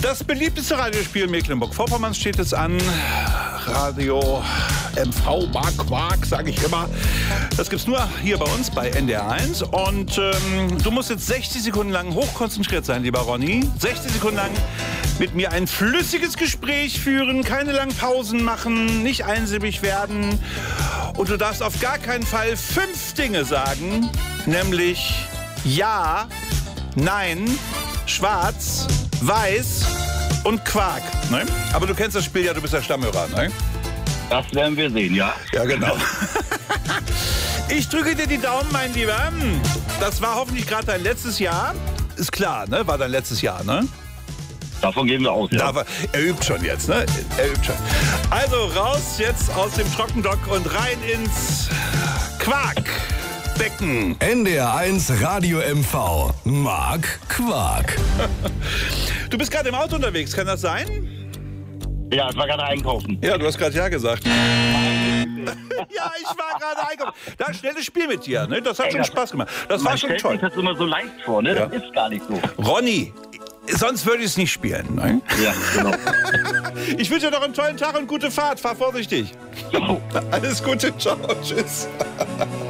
Das beliebteste Radiospiel Mecklenburg-Vorpommern steht es an. Radio MV, Mark Quark, sage ich immer. Das gibt's nur hier bei uns bei NDR1. Und du musst jetzt 60 Sekunden lang hochkonzentriert sein, lieber Ronny. 60 Sekunden lang mit mir ein flüssiges Gespräch führen, keine langen Pausen machen, nicht einsilbig werden. Und du darfst auf gar keinen Fall 5 Dinge sagen, nämlich ja, nein, schwarz, weiß und Quark. Ne? Aber du kennst das Spiel ja, du bist der Stammhörer. Ne? Das werden wir sehen, ja. Ja, genau. Ich drücke dir die Daumen, mein Lieber. Das war hoffentlich gerade dein letztes Jahr. Ist klar, ne? War dein letztes Jahr, ne? Davon gehen wir aus, ja. Er übt schon jetzt, ne? Er übt schon. Also raus jetzt aus dem Trockendock und rein ins Quarkbecken. NDR1 Radio MV. Mark Quark. Du bist gerade im Auto unterwegs, kann das sein? Ja, ich war gerade einkaufen. Ja, du hast gerade ja gesagt. Ja, ich war gerade einkaufen. Da ein schnelles Spiel mit dir, ne? Das hat schon Spaß gemacht. Das war schon toll. Man stellt sich das immer so leicht vor, ne? Ja. Das ist gar nicht so. Ronny, sonst würde ich es nicht spielen, ne? Ja, genau. Ich wünsche dir noch einen tollen Tag und gute Fahrt. Fahr vorsichtig. So. Alles Gute, ciao, tschüss.